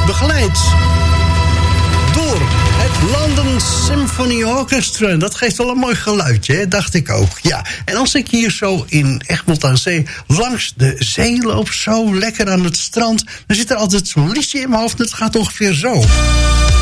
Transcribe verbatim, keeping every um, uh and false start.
begeleid door het London Symphony Orchestra. Dat geeft wel een mooi geluidje, hè? Dacht ik ook. Ja, en als ik hier zo in Egmond aan Zee langs de zee loop, zo lekker aan het strand, dan zit er altijd zo'n liedje in mijn hoofd. Het gaat ongeveer zo.